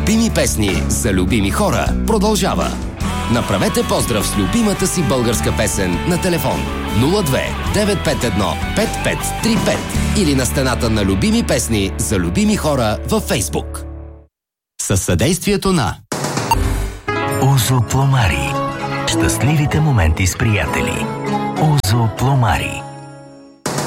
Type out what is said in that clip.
любими песни за любими хора продължава. Направете поздрав с любимата си българска песен на телефон 02 951 5535 или на стената на любими песни за любими хора във Фейсбук. Със съдействието на Озо Пломари. Щастливите моменти с приятели. Озо Пломари.